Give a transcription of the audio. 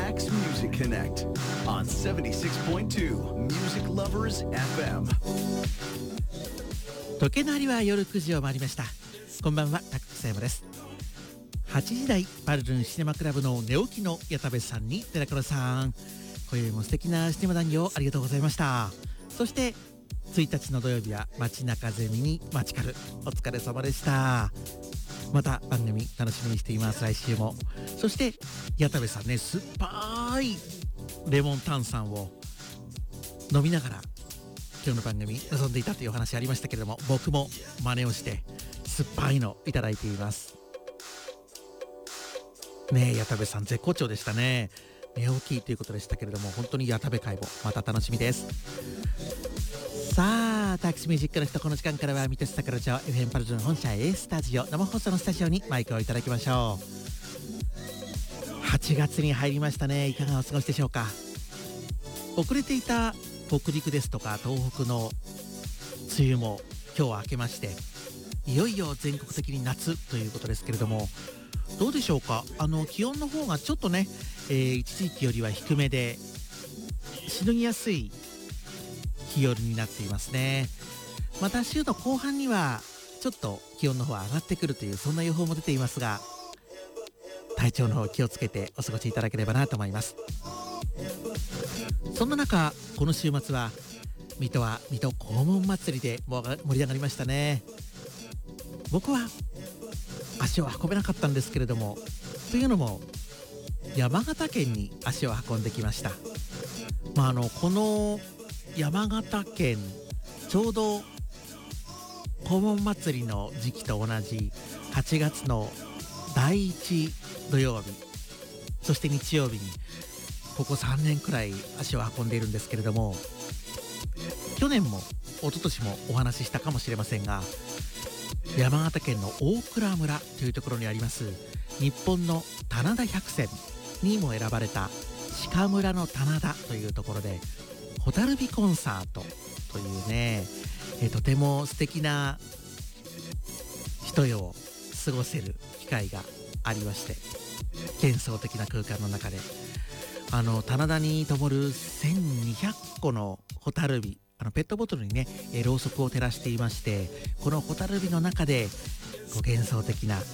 Tax Music Connect on 76.2 Music Lovers FM。 時計の針は夜9時を回りました。こんばんは、タックス山です。8時台パルルンシネマクラブの寝起きの矢田部さんに寺倉さん、今宵も素敵なシネマ談義をありがとうございました。そして1日の土曜日は街中ゼミにマチカル、お疲れ様でした。また番組楽しみにしています。来週も。そして矢田部さんね、酸っぱいレモン炭酸を飲みながら今日の番組臨んでいたというお話ありましたけれども、僕も真似をして酸っぱいのいただいていますね。矢田部さん絶好調でしたね。寝起きということでしたけれども、本当に矢田部会もまた楽しみです。さあ、タクシーミュージックの人、この時間からは水戸市桜町 FM パルルン本社 A スタジオ生放送のスタジオにマイクをいただきましょう。8月に入りましたね。いかがお過ごしでしょうか。遅れていた北陸ですとか東北の梅雨も今日は明けまして、いよいよ全国的に夏ということですけれども、どうでしょうか。気温の方がちょっとね、一時期よりは低めでしのぎやすい日和になっていますね。また週の後半にはちょっと気温の方は上がってくるという、そんな予報も出ていますが、体調の方気をつけてお過ごしいただければなと思います。そんな中、この週末は水戸は水戸黄門祭りで盛り上がりましたね。僕は足を運べなかったんですけれども、というのも山形県に足を運んできました。この山形県、ちょうど黄門祭りの時期と同じ8月の第1土曜日、そして日曜日にここ3年くらい足を運んでいるんですけれども、去年も一昨年もお話ししたかもしれませんが、山形県の大蔵村というところにあります日本の棚田百選にも選ばれた鹿村の棚田というところで蛍火コンサートというね、とても素敵な一夜を過ごせる機会がありまして、幻想的な空間の中で棚田に灯る1200個の蛍火、ペットボトルにね、ろうそくを照らしていまして、この蛍火の中で幻想的な